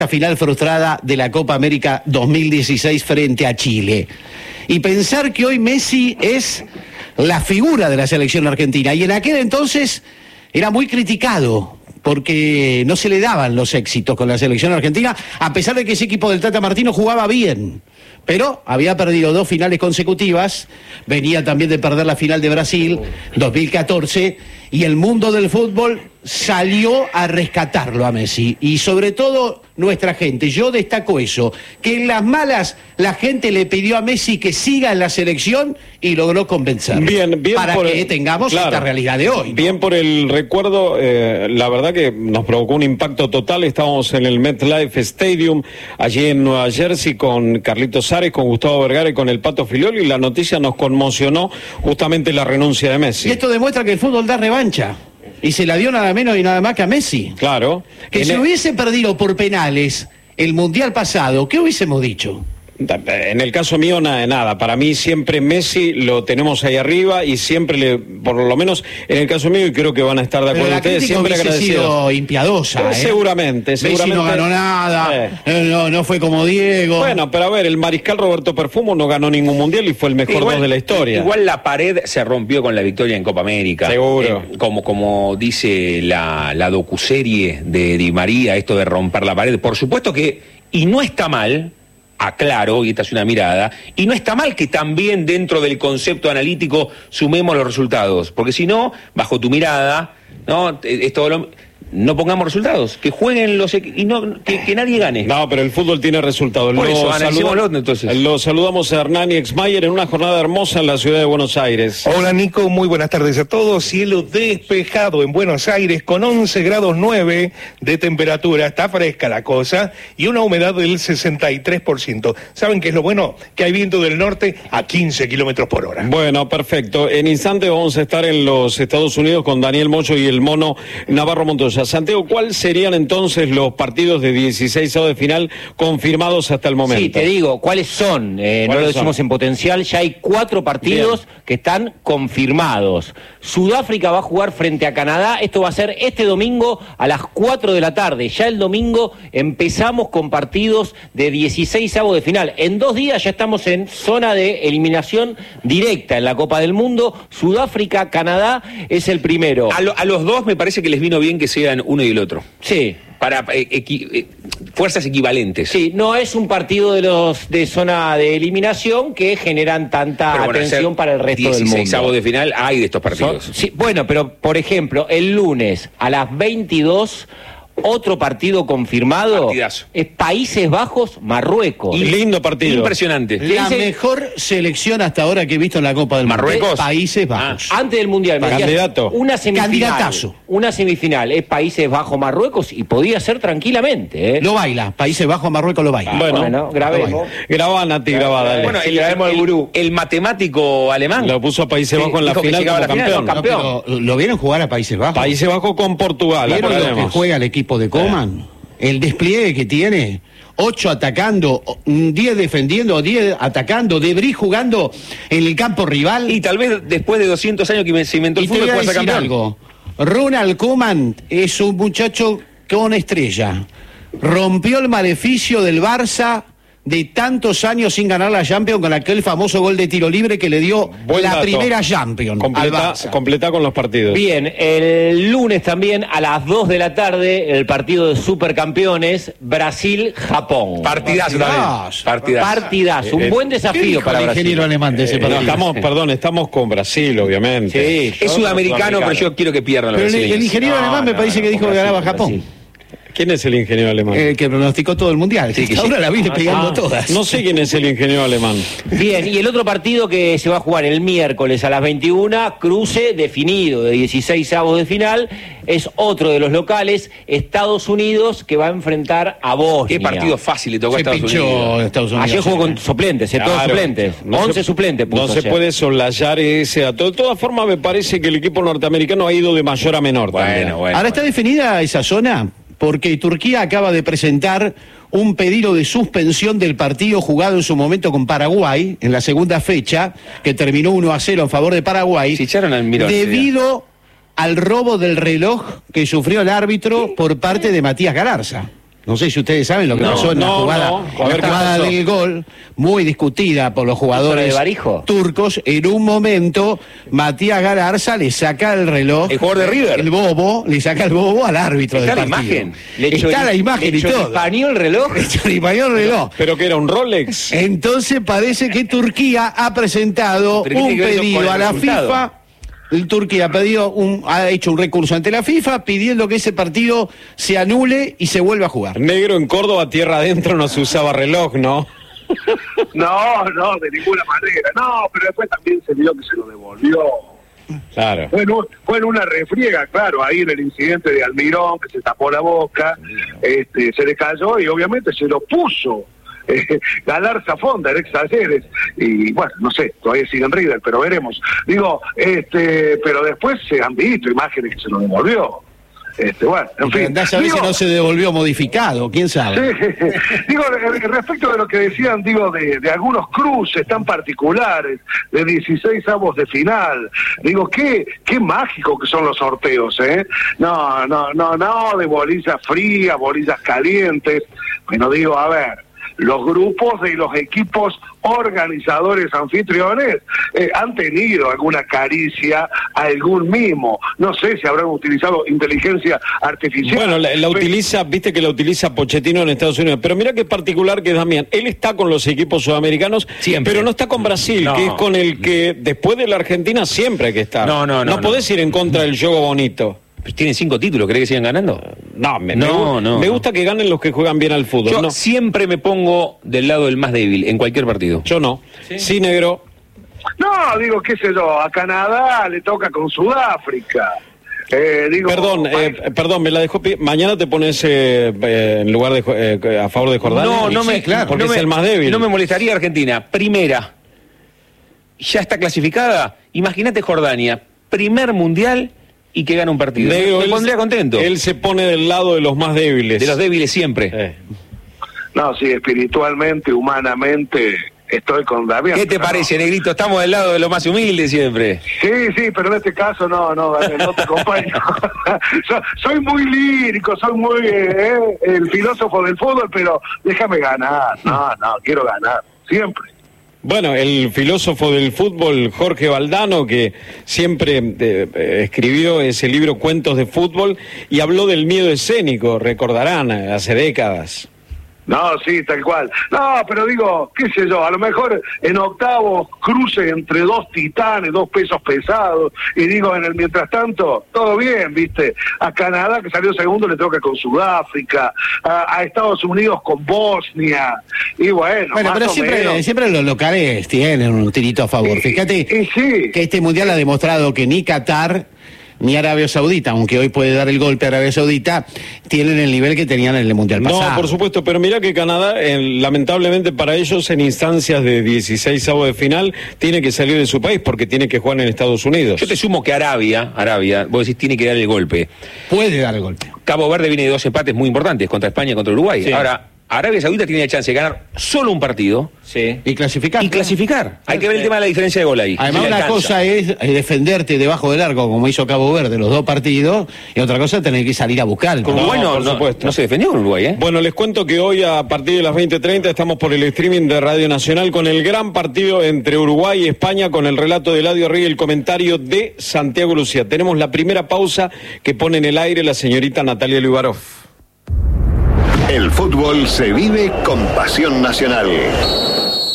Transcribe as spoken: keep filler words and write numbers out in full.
La final frustrada de la Copa América dos mil dieciséis frente a Chile. Y pensar que hoy Messi es la figura de la selección argentina. Y en aquel entonces era muy criticado porque no se le daban los éxitos con la selección argentina, a pesar de que ese equipo del Tata Martino jugaba bien. Pero había perdido dos finales consecutivas, venía también de perder la final de Brasil, dos mil catorce, y el mundo del fútbol salió a rescatarlo a Messi. Y sobre todo nuestra gente, yo destaco eso, que en las malas la gente le pidió a Messi que siga en la selección y logró convencerlo. Bien, bien para por que el, tengamos claro, esta realidad de hoy, ¿no? Bien por el recuerdo, eh, la verdad que nos provocó un impacto total. Estábamos en el MetLife Stadium, allí en Nueva Jersey, con Carlitos Sares, con Gustavo Vergara y con el Pato Filioli, y la noticia nos conmocionó justamente la renuncia de Messi. Y esto demuestra que el fútbol da revancha. Y se la dio nada menos y nada más que a Messi. Claro. Que si el... hubiese perdido por penales el Mundial pasado, ¿qué hubiésemos dicho? En el caso mío, nada de nada. Para mí siempre Messi lo tenemos ahí arriba y siempre, le, por lo menos en el caso mío, y creo que van a estar de acuerdo ustedes, siempre agradecidos. Sido impiadosa, ¿eh? Seguramente, seguramente. Messi no ganó nada, eh. no, no fue como Diego. Bueno, pero a ver, el mariscal Roberto Perfumo no ganó ningún mundial y fue el mejor igual, dos de la historia. Igual la pared se rompió con la victoria en Copa América. Seguro. Eh, como, como dice la, la docuserie de Di María, esto de romper la pared. Por supuesto que, y no está mal, aclaro, y esta es una mirada, y no está mal que también dentro del concepto analítico sumemos los resultados, porque si no, bajo tu mirada, ¿no? Es todo lo... no pongamos resultados, que jueguen los y no que, que nadie gane. No, pero el fútbol tiene resultados. Por lo, eso, saludamos, entonces. lo saludamos a Hernán Exmayer en una jornada hermosa en la ciudad de Buenos Aires. Hola Nico, muy buenas tardes a todos. Cielo despejado en Buenos Aires con once grados nueve de temperatura, está fresca la cosa y una humedad del sesenta y tres por ciento. ¿Saben qué es lo bueno? Que hay viento del norte a quince kilómetros por hora. Bueno, perfecto. En instante vamos a estar en los Estados Unidos con Daniel Mocho y el mono Navarro Montoya. Santiago, ¿cuáles serían entonces los partidos de dieciséis de final confirmados hasta el momento? Sí, te digo, ¿cuáles son? Eh, no lo decimos son? En potencial, ya hay cuatro partidos Bien. que están confirmados. Sudáfrica va a jugar frente a Canadá, esto va a ser este domingo a las cuatro de la tarde. Ya el domingo empezamos con partidos de dieciséis de final. En dos días ya estamos en zona de eliminación directa en la Copa del Mundo. Sudáfrica, Canadá es el primero. A, lo, a los dos me parece que les vino bien que sean uno y el otro. Sí. Para eh, equi, eh, fuerzas equivalentes. Sí, no es un partido de los de zona de eliminación que generan tanta pero bueno, atención para el resto del mundo. dieciséis de final hay de estos partidos. Son, sí, bueno, pero por ejemplo, el lunes a las veintidós... otro partido confirmado. Partidazo. Es Países Bajos, Marruecos. Y lindo partido. Impresionante. La dice? mejor selección hasta ahora que he visto en la Copa del Mundo. Marruecos. Países Bajos. Ah, antes del Mundial. Me Candidato. Una semifinal. Candidatazo. Una semifinal. Es Países Bajos, Marruecos y podía ser tranquilamente. ¿eh? Lo baila. Países Bajos, Marruecos lo baila. Ah, bueno, bueno, grabemos. Grabá, Nati, grabá, dale. Bueno, el, el, el, el matemático alemán. Lo puso a Países Bajos en la final como la campeón. Final, no, campeón. No, pero, ¿lo vieron jugar a Países Bajos? Países Bajos con Portugal. ¿Vieron lo que juega el equipo de Koeman? Eh. El despliegue que tiene, ocho atacando, diez defendiendo, diez atacando, Debris jugando en el campo rival. Y tal vez después de doscientos años que se inventó el fútbol puede ser campeón. Algo. Ronald Koeman es un muchacho con estrella. Rompió el maleficio del Barça de tantos años sin ganar la Champions con aquel famoso gol de tiro libre que le dio Buen la dato. primera Champions completa, al Barça. Completa con los partidos. Bien, el lunes también a las dos de la tarde el partido de supercampeones Brasil-Japón. Partidazo también. Partidazo. Partidazo. Un buen desafío para el Brasil. ingeniero alemán de ese Eh, partido. no, estamos, perdón, estamos con Brasil, obviamente. Sí, es sudamericano, pero yo quiero que pierdan los Pero el, el ingeniero No, alemán me no, parece no, que dijo que Brasil, ganaba Japón. Brasil. ¿Quién es el ingeniero alemán? El que pronosticó todo el mundial. Sí, que ahora sí. la viene Ah, pegando ah. todas. No sé quién es el ingeniero alemán. Bien, y el otro partido que se va a jugar el miércoles a las veintiuna, cruce definido de dieciséis de final, es otro de los locales, Estados Unidos, que va a enfrentar a Bosnia. Qué partido fácil le tocó a Se Estados pinchó Unidos. Estados Unidos. Ayer jugó con suplentes, eh, todos Claro. suplentes. No once se- suplentes puso No se ayer. puede soslayar ese dato. De todas formas, me parece que el equipo norteamericano ha ido de mayor a menor también. Bueno, bueno. Ahora está definida esa zona porque Turquía acaba de presentar un pedido de suspensión del partido jugado en su momento con Paraguay, en la segunda fecha, que terminó uno a cero en favor de Paraguay, Se echaron al Mirón. debido al robo del reloj que sufrió el árbitro por parte de Matías Galarza. No sé si ustedes saben lo que No, pasó en la no, jugada, no. A la ver qué jugada pasó. del gol, muy discutida por los ¿Eso jugadores de Barijo? turcos. En un momento, Matías Galarza le saca el reloj. El jugador de River. El bobo, le saca el bobo al árbitro Está del la partido. imagen. Está la imagen y todo. ¿Pañó el reloj? Le choripañó el reloj. Pero que era un Rolex. Entonces parece que Turquía ha presentado Pero ¿qué un tiene que ver con pedido el a la resultado? FIFA. El Turquía ha pedido un, ha hecho un recurso ante la FIFA pidiendo que ese partido se anule y se vuelva a jugar. Negro, en Córdoba, tierra adentro, no se usaba reloj, ¿no? No, no, de ninguna manera. No, pero después también se vio que se lo devolvió. Claro. Fue en, un- fue en una refriega, claro, ahí en el incidente de Almirón, que se tapó la boca, este, se le cayó y obviamente se lo puso. Eh, Galarza Fonda, ex Talleres, y bueno, no sé, todavía sigue en River, pero veremos. Digo, este, pero después se han visto imágenes que se lo devolvió. Este, bueno, en fin. Andá a saber Digo, si no se devolvió modificado, quién sabe. Sí. Digo, eh, respecto de lo que decían, digo, de, de algunos cruces tan particulares, de dieciséis avos de final, digo, qué, qué mágico que son los sorteos, ¿eh? No, no, no, no, de bolillas frías, bolillas calientes, pero digo, a ver, los grupos de los equipos organizadores anfitriones eh, han tenido alguna caricia, algún mimo. No sé si habrán utilizado inteligencia artificial. Bueno, la, la utiliza, viste que la utiliza Pochettino en Estados Unidos, pero mira qué particular que es Damián. Él está con los equipos sudamericanos, Siempre. pero no está con Brasil, No. que es con el que después de la Argentina siempre hay que estar. No, no, no, No podés ir en contra del juego bonito. Pues tienen cinco títulos, ¿cree que sigan ganando? No, me, No, me, gu- no, me no. gusta que ganen los que juegan bien al fútbol. Yo no, siempre me pongo del lado del más débil en cualquier partido. yo no. Sí, negro. No, digo, qué sé yo, a Canadá le toca con Sudáfrica. Eh, digo, Perdón, eh, perdón, me la dejó. pi- Mañana te pones eh, eh, en lugar de jo- eh, a favor de Jordania. No, no Sí, me, claro, porque no es me- el más débil. No me molestaría Argentina. Primera. Ya está clasificada. Imagínate Jordania. Primer mundial y que gana un partido. Negro, me él- pondría contento. Él se pone del lado de los más débiles. De los débiles siempre. Eh. No, sí, espiritualmente, humanamente, estoy con Damián. ¿Qué te pero parece, Negrito? Estamos del lado de los más humildes siempre. Sí, sí, pero en este caso no, no, Daniel, no te acompaño. So- soy muy lírico, soy muy eh, el filósofo del fútbol, pero déjame ganar. No, no, quiero ganar, siempre. Bueno, el filósofo del fútbol, Jorge Valdano, que siempre eh, eh, escribió ese libro Cuentos de Fútbol y habló del miedo escénico, recordarán, hace décadas. No, sí, tal cual. No, pero digo, qué sé yo, a lo mejor en octavos cruce entre dos titanes, dos pesos pesados, y digo, en el mientras tanto, todo bien, ¿viste? A Canadá, que salió segundo, le toca con Sudáfrica, a, a Estados Unidos con Bosnia, y bueno, Bueno, más pero o siempre, menos. siempre los locales tienen un tirito a favor. Fíjate Y sí. que este mundial ha demostrado que ni Qatar ni Arabia Saudita, aunque hoy puede dar el golpe a Arabia Saudita, tienen el nivel que tenían en el mundial pasado. No, por supuesto, pero mira que Canadá, eh, lamentablemente para ellos, en instancias de dieciséis avos de final, tiene que salir de su país porque tiene que jugar en Estados Unidos. Yo te sumo que Arabia, Arabia, vos decís, tiene que dar el golpe. Puede dar el golpe. Cabo Verde viene de dos empates muy importantes contra España y contra Uruguay. Sí. Ahora, Arabia Saudita tiene la chance de ganar solo un partido Sí. Y clasificar. y clasificar. Hay que ver el tema de la diferencia de gol ahí. Además, Si le una alcanza. cosa es eh, defenderte debajo del arco, como hizo Cabo Verde los dos partidos, y otra cosa es tener que salir a buscar. el Con No, Uruguay no, por no- supuesto. no se defendió con Uruguay, ¿eh? Bueno, les cuento que hoy a partir de las veinte treinta estamos por el streaming de Radio Nacional con el gran partido entre Uruguay y España con el relato de Eladio Rey y el comentario de Santiago Lucía. Tenemos la primera pausa que pone en el aire la señorita Natalia Liubarov. El fútbol se vive con pasión nacional.